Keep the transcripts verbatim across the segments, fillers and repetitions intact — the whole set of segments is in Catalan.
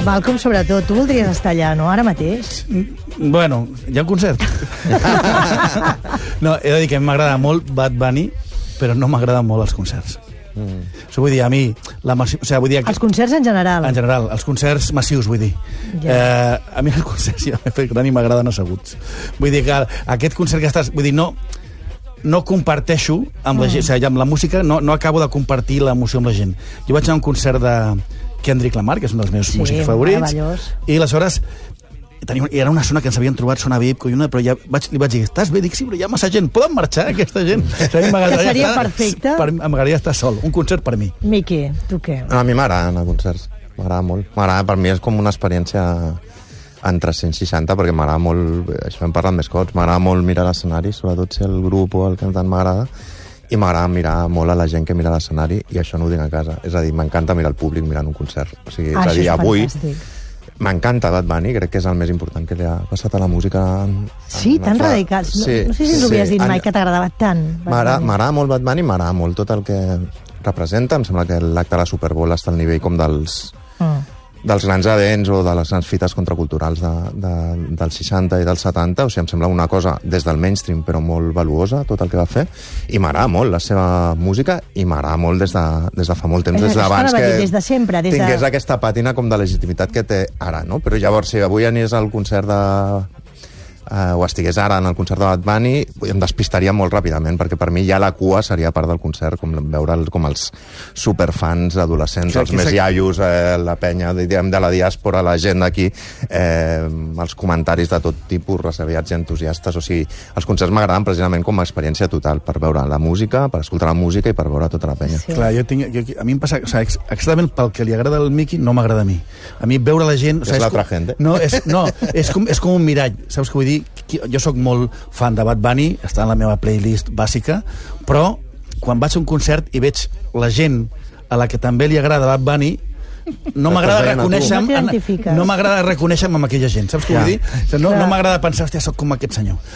Malcolm, sobretot, tu voldries estar allà, no? Ara mateix? Bueno, hi ha un concert. No, he de dir que m'agrada molt Bad Bunny, però no m'agraden molt els concerts. Mm. O sigui, vull dir, a mi... La massi... o sigui, vull dir, els concerts en general. En general, els concerts massius, vull dir. Yeah. Eh, a mi els concerts ja m'he fet gran i m'agraden asseguts. Vull dir que aquest concert que estàs... Vull dir, no... no comparteixo amb la gent, mm. o sigui, amb la música no, no acabo de compartir l'emoció amb la gent. Jo vaig anar a un concert de Kendrick Lamar, que és un dels meus sí, músics favorits, i aleshores tenia, era una zona que ens havien trobat, zona V I P, collona, però ja vaig, li vaig dir, estàs bé? Dic, sí, però hi ha massa gent, poden marxar aquesta gent? O sigui, que seria estar, perfecte? Per, m'agradaria estar sol, un concert per mi. Miqui, tu què? A mi m'agrada anar a concerts, m'agrada molt. M'agrada, per mi és com una experiència en tres cents seixanta, perquè m'agrada molt, això hem parlat més cops, m'agrada molt mirar l'escenari, sobretot si el grup o el cantant m'agrada, i m'agrada mirar molt a la gent que mira l'escenari, i això no ho dic a casa. És a dir, m'encanta mirar el públic mirant un concert. O sigui, és ah, a dir, avui fantàstic. M'encanta Bad Bunny, crec que és el més important que li ha passat a la música. En, sí, en tan la... radicals. No, sí, no sé si ens ho sí, havies dit en... mai, que t'agradava tant. M'agrada molt Bad Bunny, m'agrada molt tot el que representa. Em sembla que l'acte de la Super Bowl està al nivell com dels... Mm. dels grans events o de les grans fites contraculturals de, de, dels seixanta i dels setanta, o sigui, em sembla una cosa des del mainstream, però molt valuosa, tot el que va fer, i m'agrada molt la seva música, i m'agrada molt des de, des de fa molt temps, des d'abans que des de sempre, des tingués de... aquesta pàtina com de legitimitat que té ara, no? Però llavors, si avui anés al concert de... Uh, o estigués ara en el concert de Bad Bunny, em despistaria molt ràpidament, perquè per mi ja la cua seria part del concert, com veure el, com els superfans adolescents, clar, els més se... iaios, eh, la penya diguem, de la diàspora, la gent d'aquí, eh, els comentaris de tot tipus, resaviats i entusiastes. O sigui, els concerts m'agraden precisament com a experiència total, per veure la música, per escoltar la música i per veure tota la penya. Sí. Clar, jo tinc, jo, a mi em passa, o sigui, exactament pel que li agrada al Miqui, no m'agrada a mi. A mi veure la gent... O sigui, és l'altra gent, eh? No, és, no és, com, és com un mirall, saps què vull dir? Jo sóc molt fan de Bad Bunny, està en la meva playlist bàsica, però quan vaig a un concert i veig la gent a la que també li agrada Bad Bunny, no m'agrada reconèixer-me no, no m'agrada reconèixer-me amb aquella gent, saps què vull dir? No, no m'agrada pensar, hòstia, soc com aquest senyor.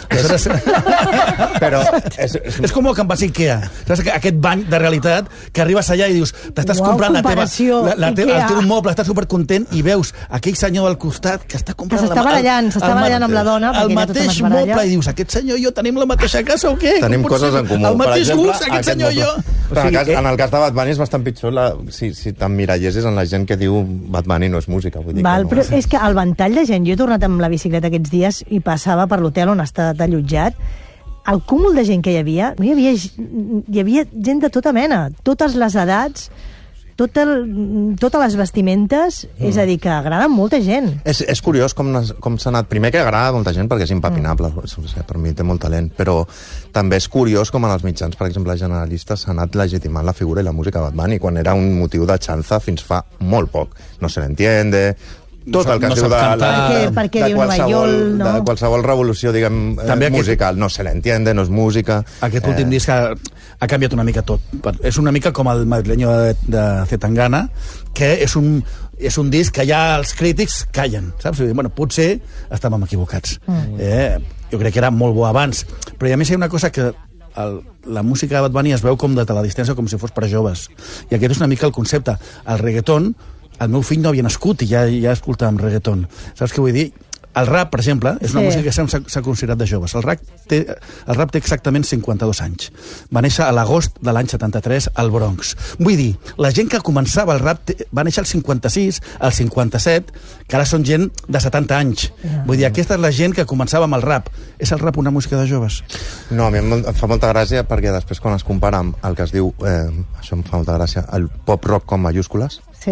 Però és, és... és com que em vas a Ikea, saps? Aquest bany de realitat que arribes allà i dius, t'estàs wow, comprant la teva, la, la teva, el teu moble, estàs supercontent i veus aquell senyor al costat que està comprant... Que s'està barallant, s'està barallant amb la dona. El mateix moble i dius, aquest senyor i jo tenim la mateixa casa o què? Tenim coses en comú. El mateix gust, aquest senyor i jo. En el cas de Bad Bunny és bastant pitjor si t'emmirallessis en la gent que diu Bad Bunny no és música. Vull dir Val, que no. Però és que el ventall de gent, jo he tornat amb la bicicleta aquests dies i passava per l'hotel on està allotjat, el cúmul de gent que hi havia, no hi havia, hi havia gent de tota mena, totes les edats, tot el, totes les vestimentes, mm. és a dir, que agraden molta gent. És, és curiós com, com s'ha anat. Primer que agrada molta gent perquè és impepinable, mm. per mi té molt talent, però també és curiós com en els mitjans, per exemple, generalistes, s'ha anat legitimant la figura i la música de Bad Bunny, quan era un motiu de xanza fins fa molt poc. No se l'entiende... tot el que no es diu de, la, perquè, perquè de, qualsevol, no? de qualsevol revolució, diguem, també musical. Aquest, no se l'entiende, no és música. Aquest eh... últim disc ha, ha canviat una mica tot. És una mica com el madrileño de, de Zetangana, que és un, és un disc que ja els crítics callen, saps? Bueno, potser estàvem equivocats. Mm. Eh, jo crec que era molt bo abans. Però a més hi ha una cosa que el, la música de Bad Bunny es veu com de la distància, com si fos per joves. I aquest és una mica el concepte. El reggaeton, el meu fill no havia nascut i ja, ja escoltàvem reggaeton. Saps què vull dir? El rap, per exemple, és una sí. música que s'ha considerat de joves. El rap, té, el rap té exactament cinquanta-dos anys. Va néixer a l'agost de l'any setanta-tres al Bronx. Vull dir, la gent que començava el rap té, va néixer al cinquanta-sis, al cinquanta-set, que ara són gent de setanta anys. Yeah. Vull dir, aquesta és la gent que començava amb el rap. És el rap una música de joves? No, a mi em fa molta gràcia perquè després quan es compara amb el que es diu, eh, això em fa molta gràcia, el pop-rock com mayúscules, sí.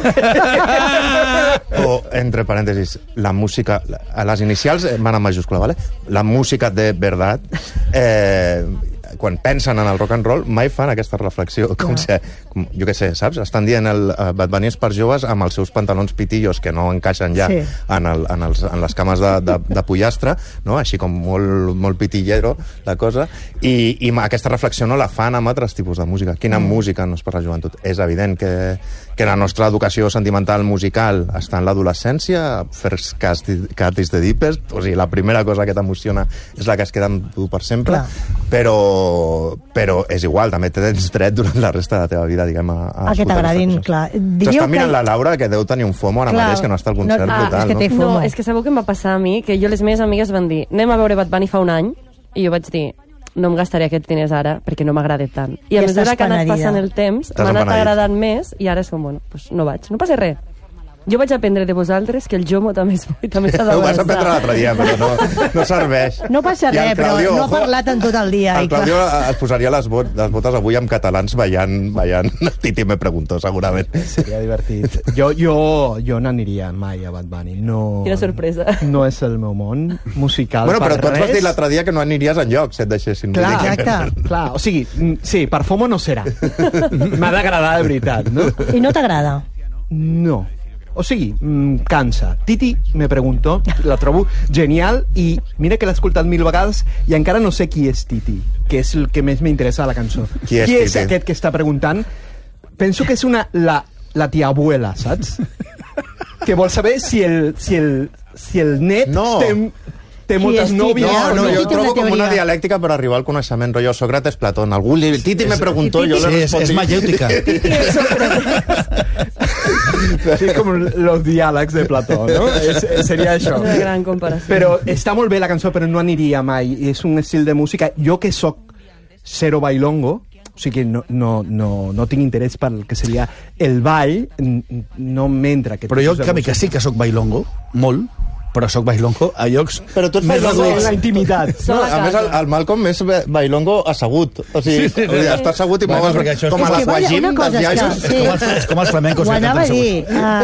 o, entre parèntesis, la música, a les inicials van en majúscula, ¿vale? La música de verdad, eh, quan pensen en el rock and roll, mai fan aquesta reflexió, com si, com, jo què sé, saps? Estan dient el uh, Bad Bunny és per joves amb els seus pantalons pitillos que no encaixen ja sí. en, el, en, els, en les cames de, de, de pollastre, no? Així com molt, molt pitillero la cosa, i, i aquesta reflexió no la fan amb altres tipus de música. Quina mm. música no és per la joventut? És evident que, que la nostra educació sentimental musical està en l'adolescència, First Cut is the Deepest, o sigui, la primera cosa que t'emociona és la que es queda amb tu per sempre, però, però és igual, també tens dret durant la resta de la teva vida, diguem, a, a, a que t'agradin, clar. S'està mirant que... la Laura, que deu tenir un FOMO ara mateix, que no està al concert no, brutal, ah, és que no? FOMO. No, és que sabeu què em va passar a mi? Que jo les meves amigues van dir, anem a veure Bad Bunny fa un any, i jo vaig dir, no em gastaré aquests diners ara perquè no m'agrada tant. I a I mesura que ha anat penedida. passant el temps, m'ha anat agradant més i ara és com, bueno, pues no vaig, no passa res. Jo vaig aprendre de vosaltres que el Jomo també també s'ha de Ho vas aprendre l'altre dia, però no, no serveix. No passa res, però no ha parlat en tot el dia. El Claudio es posaria les, bot, les botes avui amb catalans ballant, ballant. Titi me preguntó, segurament. Seria divertit. Jo, jo, jo n'aniria mai a Bad Bunny. No, Quina sorpresa. No és el meu món musical. Bueno, però per tu ens vas res. dir l'altre dia que no aniries enlloc, si et deixessin. Clar, exacte. Clar, o sigui, sí, per FOMO no serà. M'ha d'agradar de veritat, no? I no t'agrada? No. O sigui, mm, cansa. Titi me preguntó, la trobo genial, i mira que l'he escoltat mil vegades i encara no sé qui és Titi, que és el que més m'interessa de la cançó. Qui és, qui és Titi? aquest que està preguntant? Penso que és una, la, la tia abuela, saps? Que vol saber si el, si el, si el net No. té, té moltes Titi? nòvies. No, no, Titi jo té trobo una com una teoria. dialèctica per arribar al coneixement, rotllo Sócrates, Platón. Algú li... Titi me preguntó, jo Sí, le és, respondí. és mayèutica. Sí, com los diàlegs de Plató, no? És, seria això. Una gran comparació. Però està molt bé la cançó, però no aniria mai. És un estil de música... Jo que sóc zero bailongo, o sigui que no, no, no, no tinc interès pel que seria el ball, n- no m'entra aquest Però jo, tipus de en canvi, que música. sí que sóc bailongo, molt, però sóc bailongo a llocs Però tu ets més bailongo reduïts. En la intimitat. No, Sol a a més, el, casa. el Malcolm és ba- bailongo assegut. O sigui, sí, sí, sí. Està assegut i Bueno, mogues perquè això és com a com- la És que, Guajim una cosa dels és que- viatges. És com els, és com els flamencos. Ho que anava a canten dir.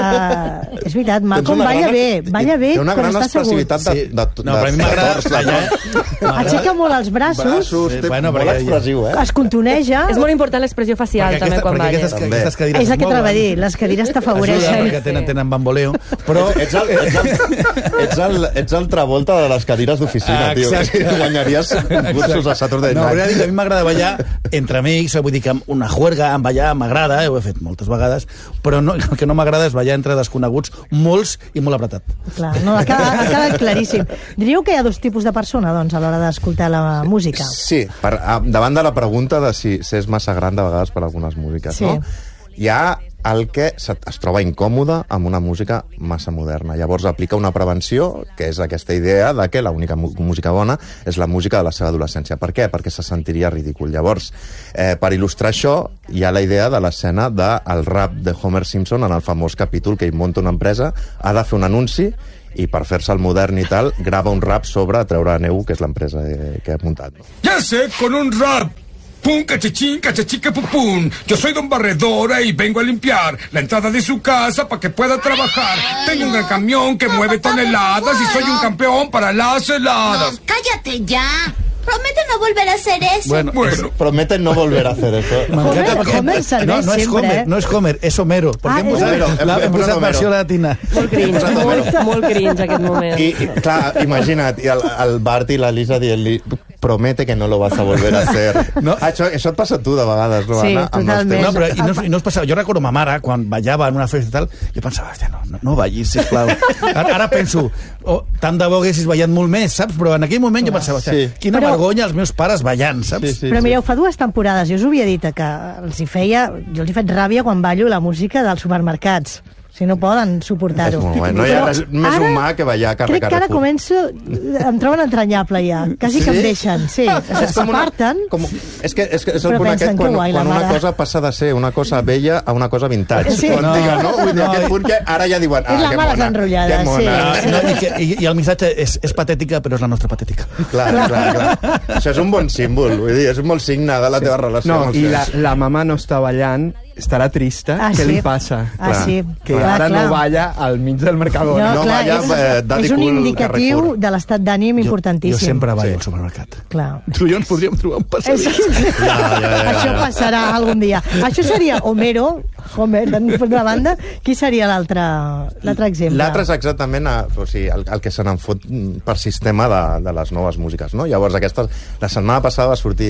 Uh, és veritat, Malcolm una balla gran- bé, balla bé Té una quan gran està assegut. expressivitat de, Sí. de, de, No, però a mi m'agrada de- ballar. Aixeca molt els braços, braços, Sí, té bueno, molt perquè- expressiu, eh? es contoneja. És molt important l'expressió facial, Perquè, també, aquesta, quan perquè balles. aquestes, També. aquestes cadires És el que es t'anava a mouen. dir, les cadires Ajuda, t'afavoreixen. perquè tenen, tenen bamboleo. Però... Ets el, ets, el, ets, el, ets el Travolta de les cadires d'oficina, tio. Exacte. Guanyaries concursos a Saturday No, Night. hauria de dir que a mi m'agrada ballar entre amics, vull dir que una juerga, en ballar m'agrada, eh, ho he fet moltes vegades, però no, el que no m'agrada és ballar entre desconeguts, molts i molt apretat. Clar, no, ha quedat, ha quedat claríssim. Diríeu que hi ha dos tipus de persona, doncs, a l'hora d'escoltar la música. Sí, per, a, davant de la pregunta de si s'és massa gran de vegades per algunes músiques, Sí. no? Hi ha el que se, es troba incòmode amb una música massa moderna. Llavors aplica una prevenció, que és aquesta idea de que l'única música bona és la música de la seva adolescència. Per què? Perquè se sentiria ridícul. Llavors, eh, per il·lustrar això, hi ha la idea de l'escena del rap de Homer Simpson en el famós capítol que ell monta una empresa, ha de fer un anunci i per fer-se el modern i tal, grava un rap sobre treure neu, que és l'empresa eh, que ha muntat. No? Ya sé, con un rap. Pum, cachachín, cachachica, pum, pum. Yo soy don Barredora y vengo a limpiar la entrada de su casa para que pueda trabajar. Tengo un gran camión que mueve toneladas y soy un campeón para las heladas. No, cállate ya. Promete no volver a hacer eso. Bueno, Bueno, Prometen no volver a hacer eso. m'encanta Homer- perquè- Homer serveix no, no és sempre, Homer, eh? no és Homer, és Homero, perquè Ah, hem és posat, Homero. la, Hem hem posat posat Homero. versió latina. Molt cringe, molt, molt cringe aquest moment. I, i clar, imagina't, i el, el Bart i la Lisa dient-li promete que no lo vas a volver a hacer. No. Ah, això, això et passa a tu de vegades, no, Sí, Anna? Amb els totalment. No, teus- però i no, i no us passava. Jo recordo ma mare, quan ballava en una festa i tal, jo pensava, hòstia, no, no, no ballis, sisplau. Ara, ara penso, oh, tant de bo haguessis ballat molt més, saps? Però en aquell moment jo pensava, hòstia, Sí. quina Però- vergonya els meus pares ballant, saps? Sí, sí, Però sí. mireu, fa dues temporades, jo us ho havia dit que els hi feia, jo els hi faig ràbia quan ballo la música dels supermercats. Si no poden suportar-ho. És molt guai. No hi ha Però res més ara humà que ballar a carrer Crec que ara Carrefour. començo... Em troben entranyable ja. Quasi que em deixen. Sí, És com una- s'aparten. Com, és que és, que és el Però punt pensen aquest que quan, guai, la quan una mare. cosa passa de ser una cosa vella a una cosa vintage. Sí. Quan No. diga, no? Vull dir, No. aquest punt que ara ja diuen, És ah, la que mare mona, desenrotllada, que mona. sí. No, i, que, i, I el missatge és, és patètica, però és la nostra patètica. Clar, clar, clar. Això és un bon símbol, vull dir, és un bon signe de la teva relació No, amb els i la, fills. la mamà no està ballant, estarà trista. Ah, Què sí? li passa? Ah, Clar. sí. Que Clar, ara clar. no balla al mig del Mercadona. No clar, balla, és, eh, Daddy és un Cool indicatiu Carrefour. de l'estat d'ànim Jo, importantíssim. jo sempre ballo Sí. al supermercat. Clar. Tu i jo ens podríem trobar un És... passadís. ja, ja. Això passarà algun dia. Això seria Homero, Homer, d'una banda. Qui seria l'altre l'altre exemple? L'altre és exactament a, o sigui, el, el que se n'en fot per sistema de, de les noves músiques, no? Llavors, aquesta, la setmana passada va sortir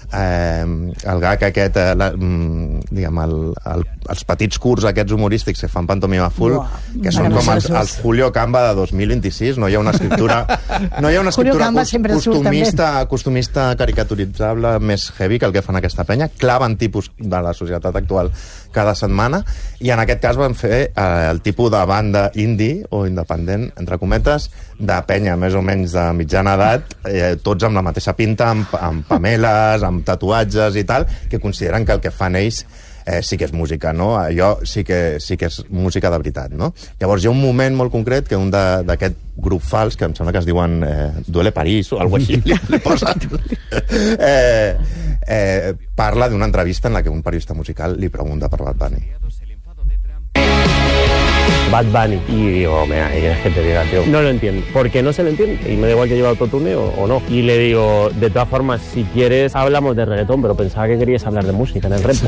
eh, el gag aquest, eh, la, mm, diguem, el, el, els petits curts aquests humorístics que fan pantomima full, Uah, que són com els, els Julio Camba de dos mil vint-i-sis, no hi ha una escriptura, no hi ha una escriptura costumista, costumista caricaturitzable més heavy que el que fan aquesta penya, claven tipus de la societat actual cada setmana, i en aquest cas van fer eh, el tipus de banda indie o independent, entre cometes, de penya més o menys de mitjana edat, eh, tots amb la mateixa pinta, amb, amb pameles, amb tatuatges i tal, que consideren que el que fan ells eh, sí que és música, no? Allò sí que, sí que és música de veritat, no? Llavors hi ha un moment molt concret que un d'aquest grup fals, que em sembla que es diuen eh, Duele París o alguna cosa així, li, li posen, eh, eh, parla d'una entrevista en la que un periodista musical li pregunta per Bad Bunny. Bad Bunny. Y digo, mira, ¿qué quieres que te diga, tío? No lo entiendo. Porque no se lo entiende. Y me da igual que lleve autotune o, o no. Y le digo, de todas formas, si quieres, hablamos de reggaetón, pero pensaba que querías hablar de música en el ritmo.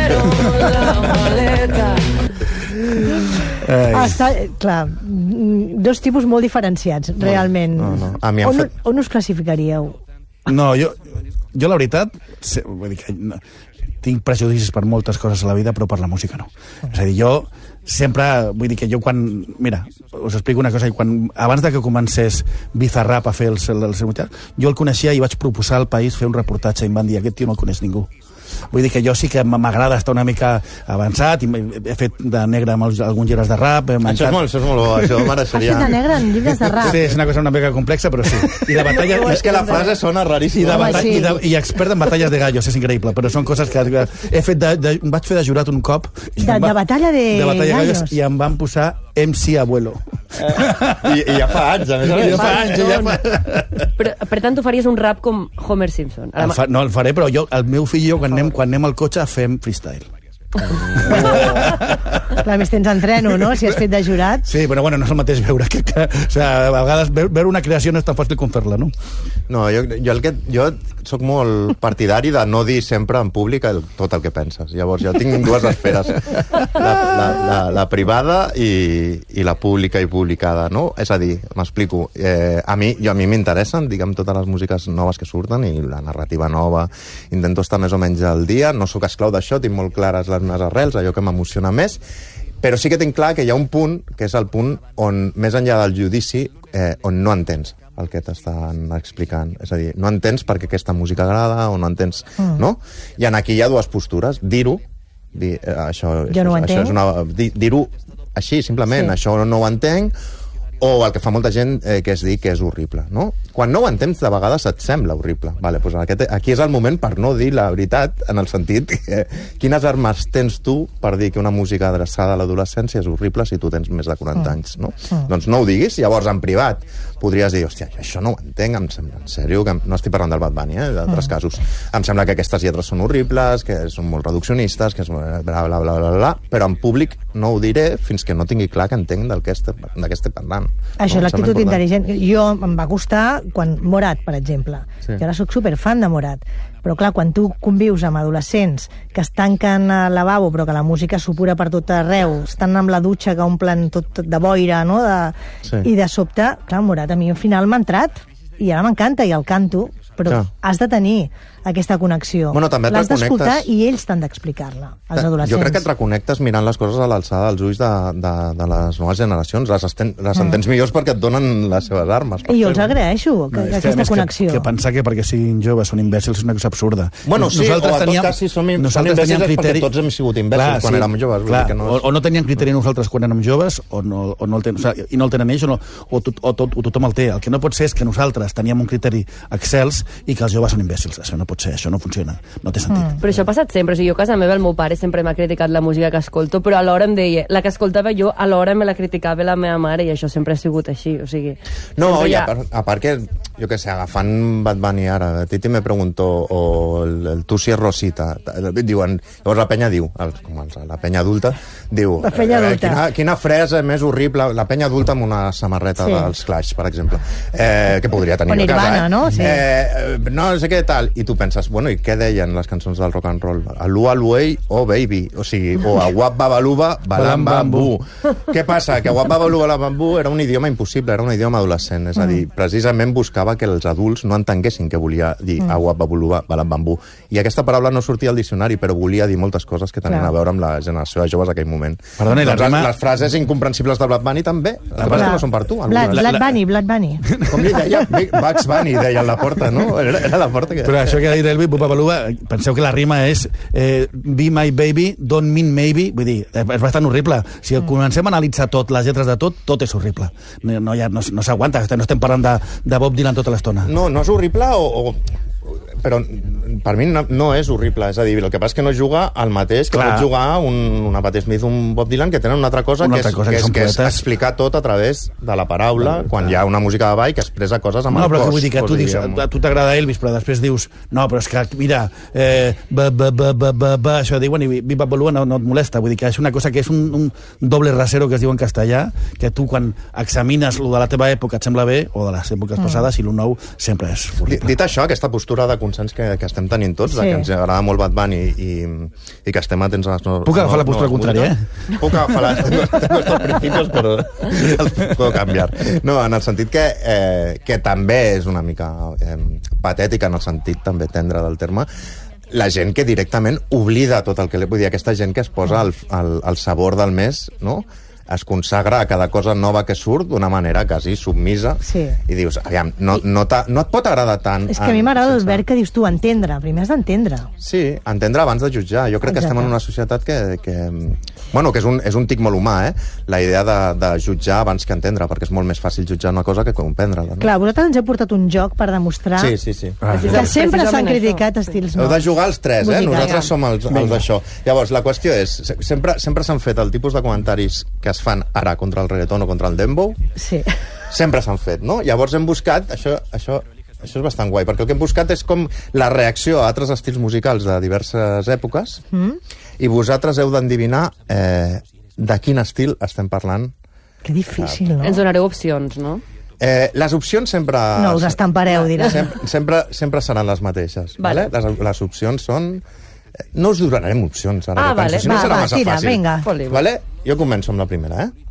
Està, clar, dos tipus molt diferenciats, realment. No, no. A mi on, fet... on us classificaríeu? No, jo, jo la veritat, sé, vull dir que no, tinc prejudicis per moltes coses a la vida, però per la música no. És a dir, jo sempre, vull dir que jo quan... Mira, us explico una cosa, quan, abans de que comencés Bizarrap a fer el, el, el seu mitjà, jo el coneixia i vaig proposar al país fer un reportatge i em van dir, aquest tio no el coneix ningú. Vull dir que jo sí que m'agrada estar una mica avançat, i he fet de negre amb alguns llibres de rap. Això és molt, això és molt bo, això mereixeria... Has fet de negre en llibres de rap? Sí, és una cosa una mica complexa, però sí. I de batalla... És que la frase sona raríssima. I, de batalla, sí. i, de, i expert en batalles de gallos, és increïble, però són coses que he fet de, de, vaig fer de jurat un cop. De, de batalla de, de batalla de gallos. gallos. I em van posar M C Abuelo. Eh, i, I ja fa anys, a més a més. Ja fa anys, ja fa... Però, per tant, tu faries un rap com Homer Simpson. El fa, no, el faré, però jo, el meu fill i jo, quan anem, quan anem al cotxe, fem freestyle. Clar, més tens entreno, no? Si has fet de jurat. Sí, però bueno, no és el mateix veure que, que o sigui, a vegades veure una creació no és tan fàcil com fer-la, no? No, jo, jo, el que, jo soc molt partidari de no dir sempre en públic el, tot el que penses. Llavors jo tinc dues esferes, la, la, la, la privada i, i la pública i publicada, no? És a dir, m'explico, eh, a mi jo a mi m'interessen, diguem, totes les músiques noves que surten i la narrativa nova, intento estar més o menys al dia, no sóc esclau d'això, tinc molt clares les meves arrels, allò que m'emociona més, però sí que tinc clar que hi ha un punt, que és el punt on, més enllà del judici, eh, on no entens el que t'estan explicant. És a dir, no entens perquè aquesta música agrada o no entens... Mm. No? I en aquí hi ha dues postures. Dir-ho, dir, eh, això, jo no ho això entenc. és una... Dir-ho així, simplement, sí. Això no ho entenc, o el que fa molta gent, eh, que és dir que és horrible, no? Quan no ho entens, de vegades et sembla horrible. Vale, doncs aquest, aquí és el moment per no dir la veritat, en el sentit que quines armes tens tu per dir que una música adreçada a l'adolescència és horrible si tu tens més de quaranta mm. anys, no? Mm. Doncs no ho diguis, llavors en privat podries dir, hòstia, això no ho entenc, em sembla, en sèrio, que no estic parlant del Bad Bunny, eh, d'altres mm. casos. Em sembla que aquestes lletres són horribles, que són molt reduccionistes, que és bla, bla, bla, bla, bla, bla, però en públic no ho diré fins que no tingui clar que entenc del que estic, de què estic parlant. Això, no, l'actitud intel·ligent. Jo em va costar quan Morat, per exemple. Sí. Jo ara soc superfan de Morat. Però clar, quan tu convius amb adolescents que es tanquen al lavabo però que la música supura per tot arreu, estan amb la dutxa que omplen tot, tot de boira, no? De, sí. I de sobte, clar, Morat a mi al final m'ha entrat i ara m'encanta i el canto, però clar. Has de tenir aquesta connexió. Bueno, l'has d'escoltar i ells t'han d'explicar-la, els adolescents. Jo crec que et reconnectes mirant les coses a l'alçada dels ulls de, de, de les noves generacions. Les, esten, les entens mm. millors perquè et donen les seves armes. I jo els agraeixo, que, no, aquesta connexió. Que, que pensar que perquè siguin joves són imbècils és una cosa absurda. Bueno, sí, nosaltres o en teníem, tot cas si som, som imbècils és perquè tots hem sigut imbècils clar, quan sí, érem joves. Clar, que no és... o, o no tenien criteri nosaltres quan érem joves o no, o no el tenen, o sigui, i no el tenen ells o, no, o, tot, o, tot, o tothom el té. El que no pot ser és que nosaltres teníem un criteri excels i que els joves són imbècils. Això no pot ser, això no funciona. No té sentit. Mm. Però això ha passat sempre. O sigui, jo a casa meva el meu pare sempre m'ha criticat la música que escolto, però alhora em deia, la que escoltava jo, alhora me la criticava la meva mare i això sempre ha sigut així. O sigui, no, i ha... a, part, a part que, jo què sé, agafant Bad Bunny ara, Titi me preguntó, o el, el Tu si és Rosita, diuen, llavors la penya diu, el, com el, la penya adulta, diu, la penya adulta. Eh, quina, quina fresa més horrible, la penya adulta amb una samarreta sí. dels Clash, per exemple, eh, que podria tenir o Nirvana, a casa, eh? no? Sí. Eh, no, no sé què tal, i tu penses, bueno, i què deien les cançons del rock and roll? Alua Aluei o Baby, o sigui, o a Wap Babaluba Balam Bambu. Què passa? Que Wap Babaluba Balam Bambu era un idioma impossible, era un idioma adolescent, és a dir, precisament buscava pensava que els adults no entenguessin què volia dir Mm. agua, babulua, balambambú. I aquesta paraula no sortia al diccionari, però volia dir moltes coses que tenien Clar. a veure amb la generació de joves d'aquell moment. Perdona, i la doncs rima- les frases incomprensibles de Blood Bunny també. El que passa és que no són per tu. Blood, algunes. Blood Bunny, Blood Bunny. Com li deia? Bugs Bunny, deia a la porta, no? Era, era la porta que... Però això que ha dit Elvi, Bupa Balua, penseu que la rima és eh, be my baby, don't mean maybe, vull dir, és bastant horrible. Si mm. comencem a analitzar tot, les lletres de tot, tot és horrible. No, no, ja, no, no s'aguanta, no estem parlant de, de Bob Dylan tota l'estona. No, no és horrible o... o però per mi no, no és horrible, és a dir, el que passa és que no juga al mateix que Clar. pot jugar un, una Patti Smith, un Bob Dylan, que tenen una altra cosa, Una que, altra és, cosa, que, que és, són que és poetes. explicar tot a través de la paraula, No, quan clar. hi ha una música de ball que expressa coses amb No, el però cos. que vull dir que tu dius, diríem. a tu t'agrada Elvis, però després dius, no, però és que, mira, eh, ba, ba, ba, ba, ba, ba, això diuen, i Viva Balua no, no et molesta. Vull dir que és una cosa que és un, un doble rasero que es diu en castellà, que tu quan examines lo de la teva època et sembla bé, o de les èpoques passades, i lo nou sempre és Dit, horrible. dit això, aquesta postura de consens que, que estem tenint tots, Sí. de que ens agrada molt Bad Bunny i, i que estem atents a les no, Puc agafar la postura noves contrària, músiques. Puc agafar la... Tengo estos principios, però els puedo canviar. No, en el sentit que, eh, que també és una mica eh, patètica, en el sentit també tendre del terme, la gent que directament oblida tot el que... Vull dir, aquesta gent que es posa el, el, el sabor del mes, no?, es consagra a cada cosa nova que surt d'una manera quasi submisa, Sí. i dius, aviam, no, no, no et pot agradar tant... És que a mi en- m'agrada el sense- verb que dius tu, entendre. Primer has d'entendre. Sí, entendre abans de jutjar. Jo crec que Exacte. estem en una societat que... que bueno, que és un, és un tic molt humà, eh? La idea de, de jutjar abans que entendre, perquè és molt més fàcil jutjar una cosa que comprendre-la. No? Clar, vosaltres ens heu portat un joc per demostrar Sí, sí, sí. Ah, que sempre s'han Precisament criticat això. estils Heu nous. de jugar els tres, eh? Musicals. Nosaltres som els, els d'això. Llavors, la qüestió és, se- sempre sempre s'han fet el tipus de comentaris que es fan ara contra el reggaeton o contra el dembow, Sí. sempre s'han fet, no? Llavors hem buscat, això, això, això és bastant guai, perquè el que hem buscat és com la reacció a altres estils musicals de diverses èpoques, Mm? i vosaltres heu d'endevinar eh, de quin estil estem parlant. Que difícil, no? Ens donareu opcions, no? Eh, les opcions sempre... No, us estampareu, diràs. Sempre, sempre, sempre seran les mateixes. Vale. Vale. Les, les opcions són... No us donarem opcions, ara Ah, que penso, vale. si no Va, serà va, massa tira, fàcil. vinga. Foli. ¿Vale? Yo comenzo amb la primera, ¿eh?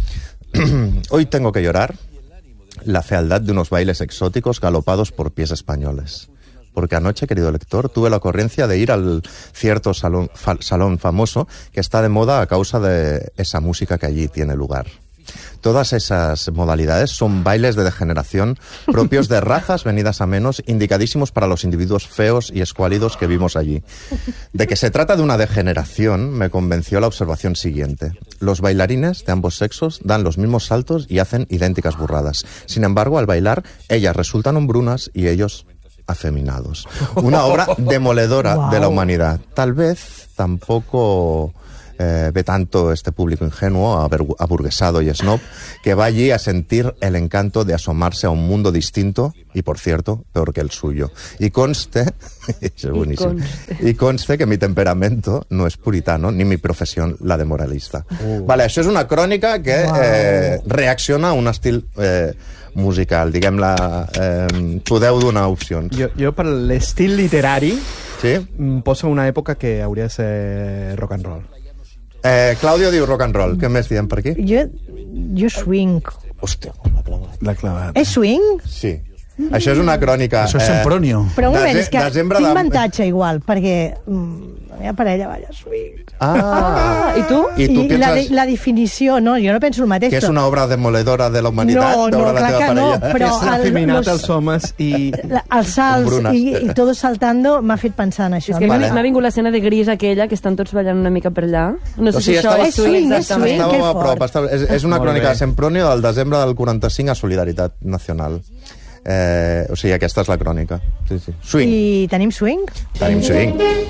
Hoy tengo que llorar la fealdad de unos bailes exóticos galopados por pies españoles. Porque anoche, querido lector, tuve la ocurrencia de ir al cierto salón, fa- salón famoso que está de moda a causa de esa música que allí tiene lugar. Todas esas modalidades son bailes de degeneración propios de razas venidas a menos, indicadísimos para los individuos feos y escuálidos que vimos allí. De que se trata de una degeneración me convenció la observación siguiente. Los bailarines de ambos sexos dan los mismos saltos y hacen idénticas burradas. Sin embargo, al bailar, ellas resultan hombrunas y ellos afeminados. Una obra demoledora Wow. de la humanidad. Tal vez tampoco... Eh, ve tanto este público ingenuo, avergu- aburguesado y snob, que va allí a sentir el encanto de asomarse a un mundo distinto y, por cierto, peor que el suyo. Y conste, es buenísimo, conste. y conste que mi temperamento no es puritano, ni mi profesión la de moralista. Uh. Vale, això és una crònica que Wow. eh, reacciona a un estil eh, musical, diguem-la, eh, podeu donar opcions. Jo, jo per l'estil literari, Sí? em poso una època que hauria de ser rock and roll. Eh, Claudio diu rock and roll. Què més diem per aquí? Jo, jo swing. Hòstia, la clavat. L'ha clavat. És swing? Sí. Això és una crònica... Això és Sempronio. Però un moment, dese- és que desembre tinc de- avantatge igual, perquè mm, la meva parella balla swing. Ah, I tu? I tu I la, penses la definició, no, jo no penso el mateix. que és però- una obra demoledora de la humanitat? No, no, veure la clar teva que no, parella? però- És el- afeminat los- els homes i... La, els salts Hombrunas. i, i todo saltando m'ha fet pensar en això. És que Vale. vale. m'ha vingut l'escena de Gris aquella, que estan tots ballant una mica per allà. No sé O sigui, si això estava- és swing, És swing, és exactament. swing. Estàvem que a fort. prop. Estava, és, és una Molt crònica bé. de Sempronio del desembre del quaranta-cinc a Solidaritat Nacional. Eh, o sigui, aquesta és la crònica. Sí, sí. Swing. I tenim swing? Tenim swing.